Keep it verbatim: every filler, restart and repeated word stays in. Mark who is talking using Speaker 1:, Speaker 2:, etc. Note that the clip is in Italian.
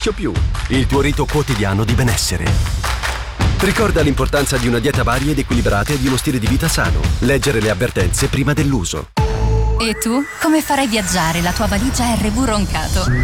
Speaker 1: faccio più, il tuo rito quotidiano di benessere. Ricorda l'importanza di una dieta varia ed equilibrata e di uno stile di vita sano. Leggere le avvertenze prima dell'uso.
Speaker 2: E tu? Come farai viaggiare la tua valigia R V Roncato?